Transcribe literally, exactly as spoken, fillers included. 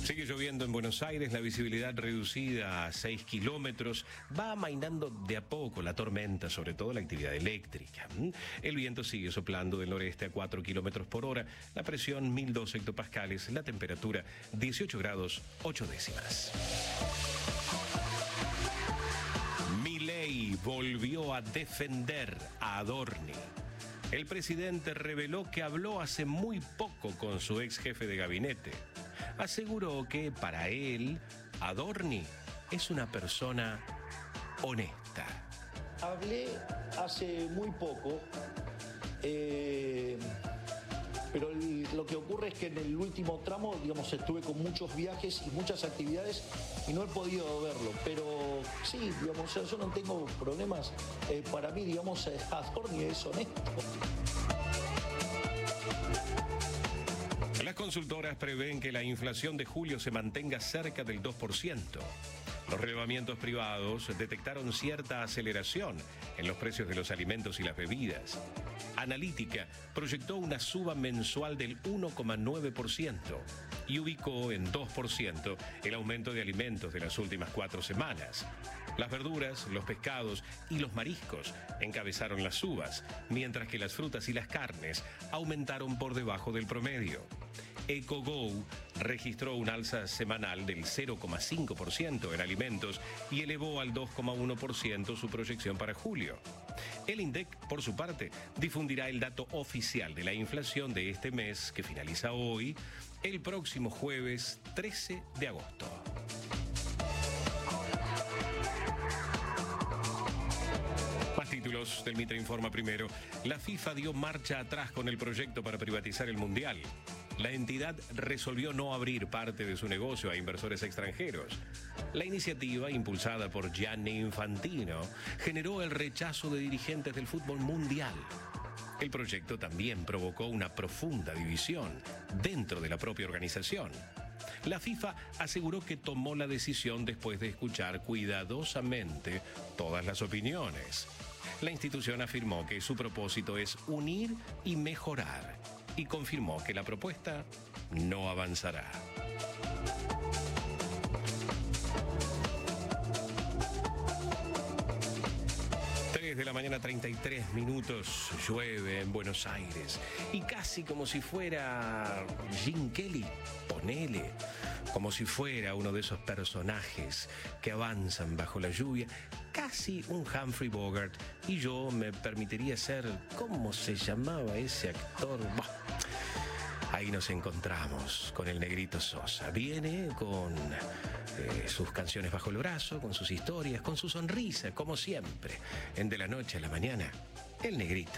Sigue lloviendo en Buenos Aires, la visibilidad reducida a seis kilómetros. Va amainando de a poco la tormenta, sobre todo la actividad eléctrica. El viento sigue soplando del noreste a cuatro kilómetros por hora. La presión mil dos hectopascales. La temperatura dieciocho grados ocho décimas. Milei volvió a defender a Adorni. El presidente reveló que habló hace muy poco con su ex jefe de gabinete. Aseguró que para él, Adorni es una persona honesta. Hablé hace muy poco, eh, pero el, lo que ocurre es que en el último tramo, digamos, estuve con muchos viajes y muchas actividades y no he podido verlo. Pero sí, digamos, yo no tengo problemas. Eh, para mí, digamos, Adorni es honesto. Las consultoras prevén que la inflación de julio se mantenga cerca del dos por ciento. Los relevamientos privados detectaron cierta aceleración en los precios de los alimentos y las bebidas. Analítica proyectó una suba mensual del uno coma nueve por ciento y ubicó en dos por ciento el aumento de alimentos de las últimas cuatro semanas. Las verduras, los pescados y los mariscos encabezaron las subas, mientras que las frutas y las carnes aumentaron por debajo del promedio. EcoGo registró un alza semanal del cero coma cinco por ciento en alimentos y elevó al dos coma uno por ciento su proyección para julio. El INDEC, por su parte, difundirá el dato oficial de la inflación de este mes, que finaliza hoy, el próximo jueves trece de agosto. Más títulos del Mitre Informa primero. La FIFA dio marcha atrás con el proyecto para privatizar el Mundial. La entidad resolvió no abrir parte de su negocio a inversores extranjeros. La iniciativa, impulsada por Gianni Infantino, generó el rechazo de dirigentes del fútbol mundial. El proyecto también provocó una profunda división dentro de la propia organización. La FIFA aseguró que tomó la decisión después de escuchar cuidadosamente todas las opiniones. La institución afirmó que su propósito es unir y mejorar, y confirmó que la propuesta no avanzará. tres de la mañana, treinta y tres minutos, llueve en Buenos Aires. Y casi como si fuera Gene Kelly, ponele, como si fuera uno de esos personajes que avanzan bajo la lluvia, casi un Humphrey Bogart. Y yo me permitiría ser, ¿cómo se llamaba ese actor? Bah, ahí nos encontramos con el Negrito Sosa. Viene con eh, sus canciones bajo el brazo, con sus historias, con su sonrisa, como siempre. En De la Noche a la Mañana, el Negrito.